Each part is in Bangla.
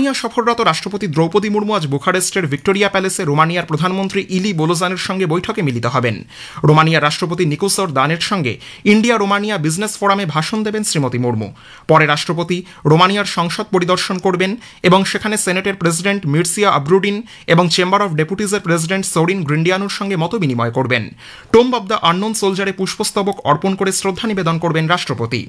রোমানিয়া সফররত রাষ্ট্রপতি দ্রৌপদী মুর্মু আজ বুখারেস্টের ভিক্টোরিয়া প্যালেসে রোমানিয়ার প্রধানমন্ত্রী ইলি বোলোজানের সঙ্গে বৈঠকে মিলিত হবেন। রোমানিয়ার রাষ্ট্রপতি নিকোসর দানের সঙ্গে ইন্ডিয়া রোমানিয়া বিজনেস ফোরামে ভাষণ দেবেন শ্রীমতী মুর্মু। পরে রাষ্ট্রপতি রোমানিয়ার সংসদ পরিদর্শন করবেন এবং সেখানে সেনেটের প্রেসিডেন্ট মির্সিয়া আব্রুডিন এবং চেম্বার অফ ডেপুটিজের প্রেসিডেন্ট সৌরিন গ্রিন্ডিয়ানুর সঙ্গে মতবিনিময় করবেন। টোম্ব অব দ্য আননোন সোলজারে পুষ্পস্তবক অর্পণ করে শ্রদ্ধা নিবেদন করবেন রাষ্ট্রপতি।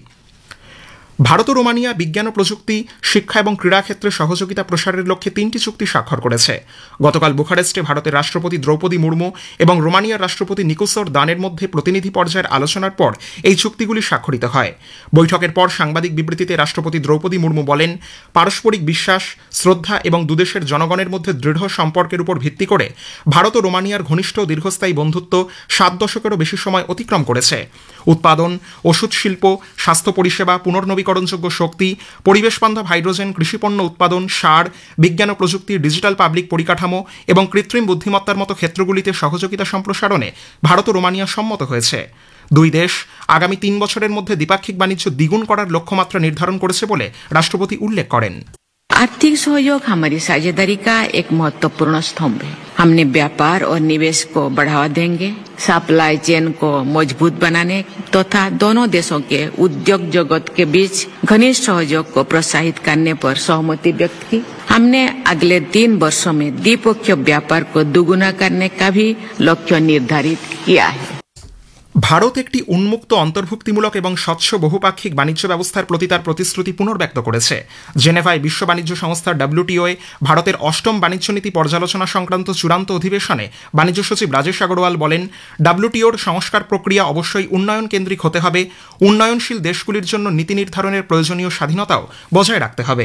ভারত ও রোমানিয়া বিজ্ঞান ও প্রযুক্তি, শিক্ষা এবং ক্রীড়া ক্ষেত্রে সহযোগিতা প্রসারের লক্ষ্যে 3টি চুক্তি স্বাক্ষর করেছে। গতকাল বুখারেস্টে ভারতের রাষ্ট্রপতি দ্রৌপদী মুর্মু এবং রোমানিয়ার রাষ্ট্রপতি নিকোসর দানের মধ্যে প্রতিনিধি পর্যায়ের আলোচনার পর এই চুক্তিগুলি স্বাক্ষরিত হয়। বৈঠকের পর সাংবাদিক বিবৃতিতে রাষ্ট্রপতি দ্রৌপদী মুর্মু বলেন, পারস্পরিক বিশ্বাস, শ্রদ্ধা এবং দুদেশের জনগণের মধ্যে দৃঢ় সম্পর্কের উপর ভিত্তি করে ভারত ও রোমানিয়ার ঘনিষ্ঠ দীর্ঘস্থায়ী বন্ধুত্ব 7 দশকেরও বেশি সময় অতিক্রম করেছে। উৎপাদন, ওষুধ শিল্প, স্বাস্থ্য পরিষেবা, পুনর্নবীকরণযোগ্য শক্তি, পরিবেশ বান্ধব হাইড্রোজেন, কৃষিপণ্য উৎপাদন, সার, বিজ্ঞান ও প্রযুক্তি, ডিজিটাল পাবলিক পরিকাঠামো এবং কৃত্রিম বুদ্ধিমত্তার মতো ক্ষেত্রগুলিতে সহযোগিতা সম্প্রসারণে ভারত ও রোমানিয়া সম্মত হয়েছে। দুই দেশ আগামী 3 বছরের মধ্যে দ্বিপাক্ষিক বাণিজ্য দ্বিগুণ করার লক্ষ্যমাত্রা নির্ধারণ করেছে বলে রাষ্ট্রপতি উল্লেখ করেন। आर्थिक सहयोग हमारी साझेदारी का एक महत्वपूर्ण स्तंभ है। हमने व्यापार और निवेश को बढ़ावा देंगे, सप्लाई चेन को मजबूत बनाने तथा दोनों देशों के उद्योग जगत के बीच घनिष्ठ सहयोग को प्रोत्साहित करने पर सहमति व्यक्त की। हमने अगले 3 वर्षों में द्विपक्षीय व्यापार को दोगुना करने का भी लक्ष्य निर्धारित किया है। ভারত একটি উন্মুক্ত, অন্তর্ভুক্তিমূলক এবং স্বচ্ছ বহুপাক্ষিক বাণিজ্য ব্যবস্থার প্রতি তার প্রতিশ্রুতি পুনর্ব্যক্ত করেছে। জেনেভায় বিশ্ব বাণিজ্য সংস্থা WTO-এ ভারতের 8ম বাণিজ্য নীতি পর্যালোচনা সংক্রান্ত চূড়ান্ত অধিবেশনে বাণিজ্য সচিব রাজেশ আগরওয়াল বলেন, WTO-র সংস্কার প্রক্রিয়া অবশ্যই উন্নয়ন কেন্দ্রিক হতে হবে। উন্নয়নশীল দেশগুলির জন্য নীতি নির্ধারণের প্রয়োজনীয় স্বাধীনতাও বজায় রাখতে হবে।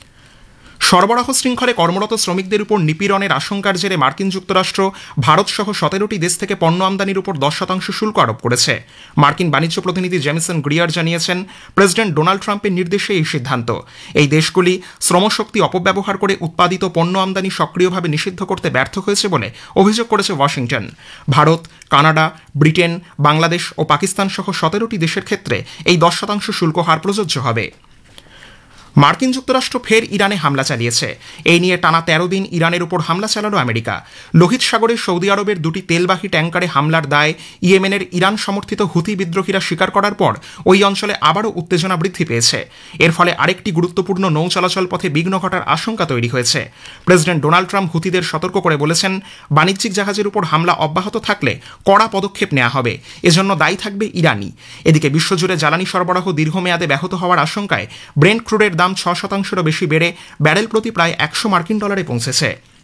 সরবরাহ শৃঙ্খলে কর্মরত শ্রমিকদের উপর নিপীড়নের আশঙ্কার জেরে মার্কিন যুক্তরাষ্ট্র ভারতসহ 17টি দেশ থেকে পণ্য আমদানির উপর 10% শুল্ক আরোপ করেছে। মার্কিন বাণিজ্য প্রতিনিধি জেমিসন গ্রিয়ার জানিয়েছেন, প্রেসিডেন্ট ডোনাল্ড ট্রাম্পের নির্দেশে এই সিদ্ধান্ত। এই দেশগুলি শ্রমশক্তি অপব্যবহার করে উৎপাদিত পণ্য আমদানি সক্রিয়ভাবে নিষিদ্ধ করতে ব্যর্থ হয়েছে বলে অভিযোগ করেছে Washington. Bharat, Canada, Britain, Bangladesh ও পাকিস্তান সহ 17টি দেশের ক্ষেত্রে এই 10% শুল্ক হার প্রযোজ্য হবে। মার্কিন যুক্তরাষ্ট্র ফের ইরানে হামলা চালিয়েছে। এই নিয়ে টানা 13 দিন ইরানের উপর হামলা চালালো আমেরিকা। লোহিত সাগরে সৌদি আরবের 2টি তেলবাহী ট্যাঙ্কারে হামলার দায় ইয়েমেনের ইরান সমর্থিত হুথি বিদ্রোহীরা স্বীকার করার পর ওই অঞ্চলে আবারও উত্তেজনা বৃদ্ধি পেয়েছে। এর ফলে আরেকটি গুরুত্বপূর্ণ নৌ চলাচল পথে বিঘ্ন ঘটার আশঙ্কা তৈরি হয়েছে। প্রেসিডেন্ট ডোনাল্ড ট্রাম্প হুথিদের সতর্ক করে বলেছেন, বাণিজ্যিক জাহাজের উপর হামলা অব্যাহত থাকলে কড়া পদক্ষেপ নেওয়া হবে। এজন্য দায়ী থাকবে ইরানই। এদিকে বিশ্বজুড়ে জ্বালানি সরবরাহ দীর্ঘমেয়াদে ব্যাহত হওয়ার আশঙ্কায় ব্রেন্ট ক্রুডের দাম 6%-এরও বেশি বেড়ে ব্যারেল প্রতি প্রায় $100 পৌঁছেছে।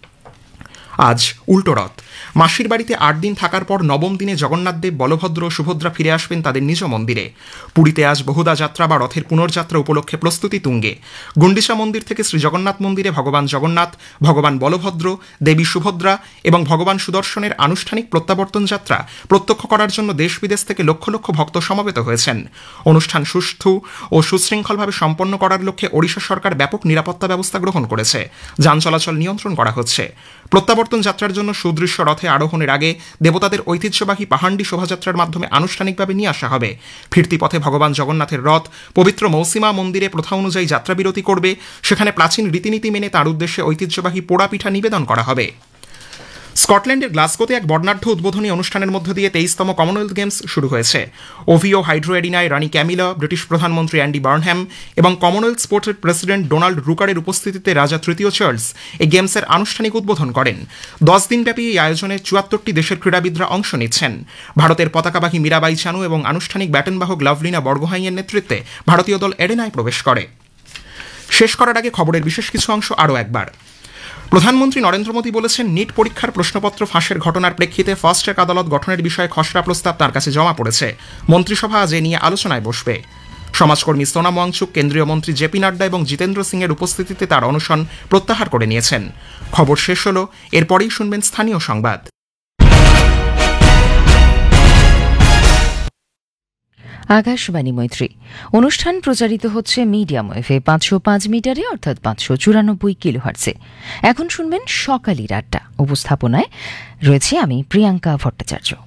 আজ উল্টো রথ। মাসির বাড়িতে 8 দিন থাকার পর 9ম দিনে জগন্নাথদেব, বলভদ্র ও সুভদ্রা ফিরে আসবেন তাদের নিজ মন্দিরে। পুরীতে আজ বহুদা যাত্রা বা রথের পুনর্যাত্রা উপলক্ষে প্রস্তুতি তুঙ্গে। গুন্ডিচা মন্দির থেকে শ্রী জগন্নাথ মন্দিরে ভগবান জগন্নাথ, ভগবান বলভদ্র, দেবী সুভদ্রা এবং ভগবান সুদর্শনের আনুষ্ঠানিক প্রত্যাবর্তন যাত্রা প্রত্যক্ষ করার জন্য দেশ বিদেশ থেকে লক্ষ লক্ষ ভক্ত সমবেত হয়েছেন। অনুষ্ঠান সুষ্ঠু ও সুশৃঙ্খলভাবে সম্পন্ন করার লক্ষ্যে ওড়িশা সরকার ব্যাপক নিরাপত্তা ব্যবস্থা গ্রহণ করেছে। যান চলাচল নিয়ন্ত্রণ করা হচ্ছে। প্রত্যাবর্তন যাত্রার জন্য সুদৃশ্য রথে আরোহণের আগে দেবতাদের ঐতিহ্যবাহী পাহান্ডি শোভাযাত্রার মাধ্যমে আনুষ্ঠানিকভাবে নিয়ে আসা হবে। ফিরতি পথে ভগবান জগন্নাথের রথ পবিত্র মৌসিমা মন্দিরে প্রথা অনুযায়ী যাত্রাবিরতি করবে। সেখানে প্রাচীন রীতিনীতি মেনে তার উদ্দেশ্যে ঐতিহ্যবাহী পোড়া পিঠা নিবেদন করা হবে। স্কটল্যান্ডের গ্লাসগোতে এক বর্ণাঢ্য উদ্বোধনী অনুষ্ঠানের মধ্য দিয়ে 23তম কমনওয়েলথ গেমস শুরু হয়েছে। ওভিও হাইড্রোএডিনায় রানী ক্যামিলা, ব্রিটিশ প্রধানমন্ত্রী অ্যান্ডি বার্নহ্যাম এবং কমনওয়েলথ স্পোর্টসের প্রেসিডেন্ট ডোনাল্ড রুকারের উপস্থিতিতে রাজা তৃতীয় চার্লস এই গেমসের আনুষ্ঠানিক উদ্বোধন করেন। 10 দিনব্যাপী এই আয়োজনে 74টি দেশের ক্রীড়াবিদরা অংশ নিচ্ছেন। ভারতের পতাকাবাহী মীরাবাই চানু এবং আনুষ্ঠানিক ব্যাটনবাহক লাভলিনা বরগোহাইয়ের নেতৃত্বে ভারতীয় দল এরেনায় প্রবেশ করে। শেষ করার আগে খবরের বিশেষ কিছু অংশ আরও একবার। প্রধানমন্ত্রী নরেন্দ্র মোদী বলেছেন, নিট পরীক্ষার প্রশ্নপত্র ফাঁসের ঘটনার প্রেক্ষিতে ফাস্ট ট্র্যাক আদালত গঠনের বিষয়ে খসড়া প্রস্তাব তার কাছে জমা পড়েছে। মন্ত্রিসভা আজ এ নিয়ে আলোচনায় বসবে। সমাজকর্মী সোনাম ওয়াংচুক কেন্দ্রীয় মন্ত্রী জেপি নাড্ডা এবং জিতেন্দ্র সিংয়ের উপস্থিতিতে তার অনশন প্রত্যাহার করে নিয়েছেন। খবর শেষ হল, এরপরেই শুনবেন স্থানীয় সংবাদ। আকাশবাণী মৈত্রী অনুষ্ঠান প্রচারিত হচ্ছে মিডিয়াম ওয়েভে 505 মিটারে অর্থাৎ 594 কিলোহার্টজে। এখন শুনবেন সকালের আড্ডা। উপস্থাপনায় রয়েছে আমি প্রিয়াঙ্কা ভট্টাচার্য।